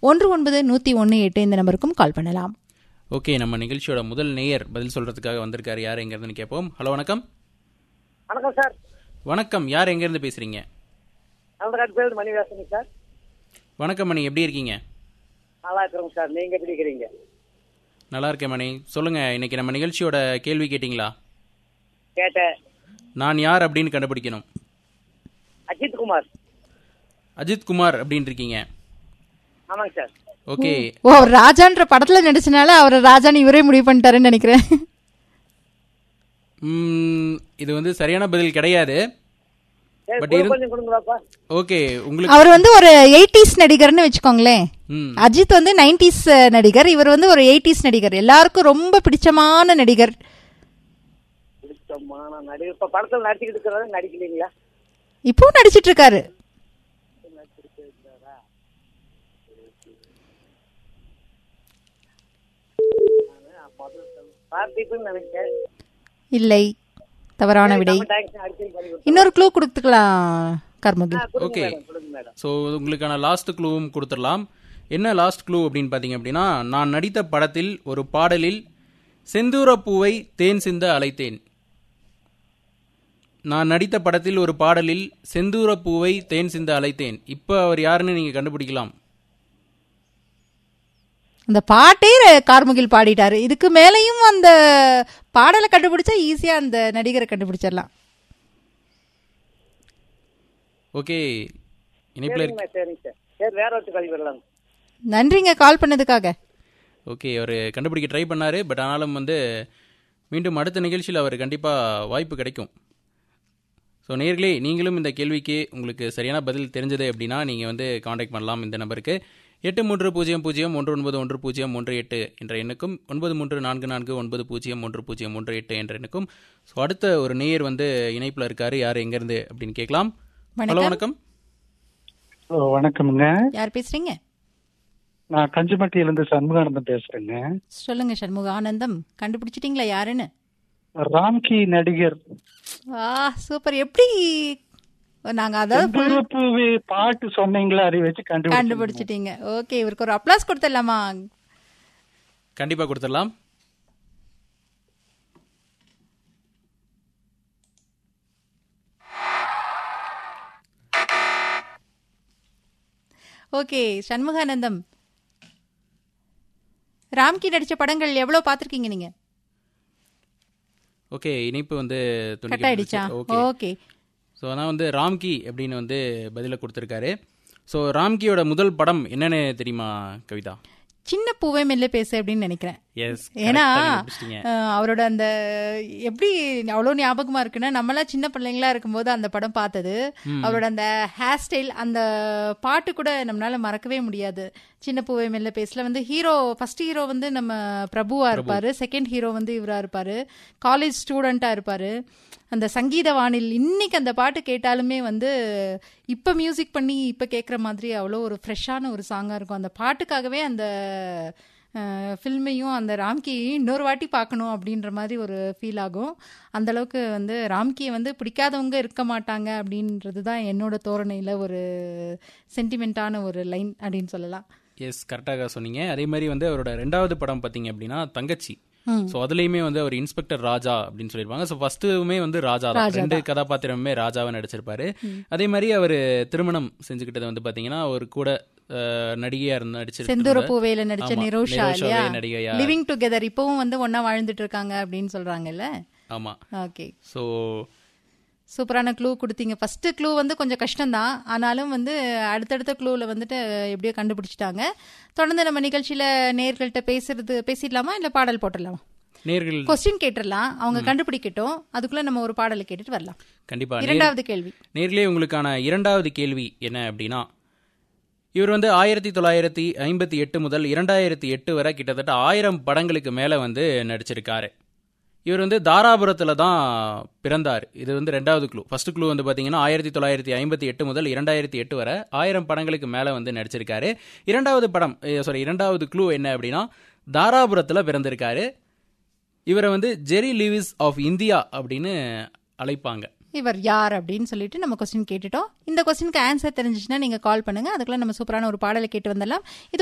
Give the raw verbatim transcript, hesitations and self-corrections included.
ஒன்று ஒன்பது நூற்றி ஒன்று எட்டு இந்த நம்பருக்கும் கால் பண்ணலாம். ஓகே, நம்ம நிகழ்ச்சியோட முதல் நேயர் பதில் சொல்றதுக்காக வந்திருக்காரு. யார் எங்க இருந்து கேட்போம். ஹலோ, வணக்கம். வணக்கம் சார். வணக்கம், யார் எங்க இருந்து பேசுறீங்க? மணி பேசுறேன் சார். வணக்கம் மணி, எப்படி இருக்கீங்க? நல்லா இருக்கிறோம் சார், நீங்க எப்படி இருக்கீங்க? நல்லா இருக்கேன் மணி. சொல்லுங்க, இன்னைக்கு நம்ம நிகழ்ச்சியோட கேள்வி கேட்டீங்களா? கேட்டேன். நான் யார் அப்படின்னு கண்டுபிடிக்கணும். அஜித் குமார். அஜித் குமார் அப்படின்னு இருக்கீங்க? ஆமாங்க சார். ஓகே. ஓ, ராஜான்ற படத்துல நடிச்சனால அவர் ராஜான்னு இவரே முடிவு பண்ணிட்டாருன்னு நினைக்கிறேன். இது வந்து சரியான பதில் கிடையாது. ஓகே, உங்களுக்கு அவர் வந்து ஒரு எயிட்டிஸ் நடிகர்னு வச்சுக்கோங்களேன். அஜித் வந்து நைன்டிஸ் நடிகர், இவர் வந்து ஒரு எயிட்டிஸ் நடிகர். எல்லாருக்கும் ரொம்ப பிடிச்சமான நடிகர். பிடிச்சமான நடிகர். இப்ப படத்துல நடிச்சுக்கிட்டு இருக்கிறாரு, நடிக்கலீங்களா? இப்போ நடிச்சிட்டு இருக்காரு. இல்லை, தவறான விடை. இன்னொரு க்ளூ கொடுத்துக்கலாம் கர்மகி. ஓகே, ஸோ உங்களுக்கான லாஸ்ட் க்ளூவும் கொடுத்துடலாம். என்ன லாஸ்ட் க்ளூ அப்படின்னு பார்த்தீங்க அப்படின்னா, நான் நடித்த படத்தில் ஒரு பாடலில் செந்தூரப்பூவை தேன் சிந்த அழைத்தேன். நான் நடித்த படத்தில் ஒரு பாடலில் செந்தூரப்பூவை தேன் சிந்த அழைத்தேன். இப்போ அவர் யாருன்னு நீங்கள் கண்டுபிடிக்கலாம். அந்த பாட்டே கார்முகில் பாடிட்டாரு. இதுக்கு மேலையும் அந்த பாடலை கண்டுபிடிச்சா ஈஸியா அந்த நடிகரை கண்டுபிடிச்சிடலாம். ஓகே, இணைப்பில் நன்றிங்க கால் பண்ணதுக்காக. ஓகே, அவர் கண்டுபிடிக்க ட்ரை பண்ணாரு. பட் ஆனாலும் வந்து மீண்டும் அடுத்த நிகழ்ச்சியில் அவர் கண்டிப்பாக வாய்ப்பு கிடைக்கும். ஸோ நேர்களே, நீங்களும் இந்த கேள்விக்கு உங்களுக்கு சரியான பதில் தெரிஞ்சது அப்படின்னா நீங்கள் வந்து காண்டாக்ட் பண்ணலாம் இந்த நம்பருக்கு. எட்டு மூன்று பூஜ்ஜியம் பூஜ்ஜியம் ஒன்று ஒன்பது ஒன்று பூஜ்ஜியம் ஒன்று எட்டு என்ற எண்ணுக்கும் ஒன்பது மூன்று நான்கு நான்கு ஒன்பது பூஜ்ஜியம் ஒன்று பூஜ்ஜியம் ஒன்று எட்டு என்ற எண்ணுக்கும். ஸோ அடுத்த ஒரு நேயர் வந்து இணைப்பில் இருக்காரு. யார் எங்கேருந்து அப்படின்னு கேட்கலாம். ஹலோ, வணக்கம். வணக்கம்ங்க. யார் பேசுறீங்க? நான் கஞ்சிமட்டியிலிருந்து சண்முகானந்தம் பேசுறேங்க. சொல்லுங்க சண்முகானந்தம், கண்டுபிடிச்சிட்டீங்களா யாருன்னு? ராம்கி நடிகர். ஆ, சூப்பர். எப்படி நாங்க அதாவது பாட்டு சொன்னீங்களா, அதை வச்சு கண்டுபிடிச்சிட்டீங்க. ஓகே, இவருக்கு ஒரு அப்ளாஸ் கொடுத்துடலாமா? கண்டிப்பா கொடுத்துடலாம். ஓகே, சண்முகானந்தம், ராம்கி நடிச்ச படங்கள் எவ்வளவு பாத்திருக்கீங்க நீங்க? ஓகே, இணைப்பு வந்து கட் ஆயிடுச்சா? ஓகே, ஸோ ஆனால் வந்து ராம்கி அப்படின்னு வந்து பதில கொடுத்துருக்காரு. ஸோ ராம்கியோட முதல் படம் என்னன்னு தெரியுமா கவிதா? சின்ன பூவே மெல்ல பேசு அப்படின்னு நினைக்கிறேன். ஏன்னா அவரோட அந்த எப்படி அவ்வளோ ஞாபகமா இருக்குன்னா, நம்மளாம் சின்ன பிள்ளைங்களா இருக்கும்போது அந்த படம் பார்த்தது. அவரோட அந்த ஹேர் ஸ்டைல், அந்த பாட்டு கூட நம்மளால மறக்கவே முடியாது. சின்ன பூவே மெல்ல பேசல வந்து ஹீரோ, ஃபர்ஸ்ட் ஹீரோ வந்து நம்ம பிரபுவா இருப்பாரு, செகண்ட் ஹீரோ வந்து இவரா இருப்பாரு, காலேஜ் ஸ்டூடெண்டா இருப்பாரு. அந்த சங்கீத வானில் இன்னைக்கு அந்த பாட்டு கேட்டாலுமே வந்து இப்போ மியூசிக் பண்ணி இப்போ கேட்குற மாதிரி அவ்வளோ ஒரு ஃப்ரெஷ்ஷான ஒரு சாங்காக இருக்கும். அந்த பாட்டுக்காகவே அந்த ஃபில்மையும் அந்த ராம்கியையும் இன்னொரு வாட்டி பார்க்கணும் அப்படின்ற மாதிரி ஒரு ஃபீல் ஆகும். அந்தளவுக்கு வந்து ராம்கியை வந்து பிடிக்காதவங்க இருக்க மாட்டாங்க அப்படின்றது தான் என்னோட தோரணையில் ஒரு சென்டிமெண்ட்டான ஒரு லைன் அப்படின்னு சொல்லலாம். எஸ், கரெக்டாக சொன்னீங்க. அதே மாதிரி வந்து அவரோட ரெண்டாவது படம் பார்த்தீங்க அப்படின்னா தங்கச்சி. ஸோ அதுலேயுமே வந்து அவர் இன்ஸ்பெக்டர் ராஜா அப்படின்னு சொல்லியிருப்பாங்க. ஸோ ஃபர்ஸ்ட்டுமே வந்து ராஜா தான், ரெண்டு கதாபாத்திரமே ராஜாவை நடிச்சிருப்பாரு. அதே மாதிரி அவர் திருமணம் செஞ்சுக்கிட்டது வந்து பார்த்தீங்கன்னா ஒரு கூட நடிகையா இருந்து நடிச்சிருக்காங்க. செந்தூர பூவேல நடிச்ச நிரோஷா இல்லையா, லிவிங் டுகெதர் இப்பவும் வந்து ஒன்னா வாழ்ந்துட்டு இருக்காங்க அப்படின்னு சொல்றாங்கல்ல. ஆமா, ஓகே. ஸோ சூப்பரான க்ளூ கொடுத்தீங்க. ஃபர்ஸ்ட் க்ளூ வந்து கொஞ்சம் கஷ்டம்தான், ஆனாலும் வந்து அடுத்தடுத்த க்ளூவில் வந்துட்டு எப்படியோ கண்டுபிடிச்சிட்டாங்க. தொடர்ந்து நம்ம நிகழ்ச்சியில் நேர்கள்ட்ட பேசுறது பேசிடலாமா, இல்லை பாடல் போட்டுடலாமா? நேர்கள் கொஸ்டின் கேட்டுடலாம், அவங்க கண்டுபிடிக்கட்டும். அதுக்குள்ள நம்ம ஒரு பாடலை கேட்டுட்டு வரலாம். கண்டிப்பா. இரண்டாவது கேள்வி நேர்களே, உங்களுக்கான இரண்டாவது கேள்வி என்ன அப்படின்னா, இவர் வந்து ஆயிரத்தி தொள்ளாயிரத்தி ஐம்பத்தி எட்டு முதல் இரண்டாயிரத்தி எட்டு வரை கிட்டத்தட்ட ஆயிரம் படங்களுக்கு மேலே வந்து நடிச்சிருக்காரு. இவர் வந்து தாராபுரத்தில் தான் பிறந்தார். இது வந்து ரெண்டாவது க்ளூ. ஃபர்ஸ்ட் க்ளூ வந்து பார்த்தீங்கன்னா ஆயிரத்தி தொள்ளாயிரத்தி ஐம்பத்தி எட்டு முதல் இரண்டாயிரத்தி எட்டு வரை ஆயிரம் படங்களுக்கு மேலே வந்து நடிச்சிருக்காரு. இரண்டாவது படம் சாரி இரண்டாவது க்ளூ என்ன அப்படின்னா, தாராபுரத்தில் பிறந்திருக்காரு. இவரை வந்து ஜெரி லூயிஸ் ஆஃப் இந்தியா அப்படின்னு அழைப்பாங்க. இவர் யார் அப்படின்னு சொல்லிட்டு நம்ம கொஸ்டின் கேட்டுட்டோம். இந்த கொஸ்டினுக்கு ஆன்சர் தெரிஞ்சிச்சுன்னா நீங்கள் கால் பண்ணுங்க. அதுக்குள்ள நம்ம சூப்பரான ஒரு பாடலை கேட்டு வந்துடலாம். இது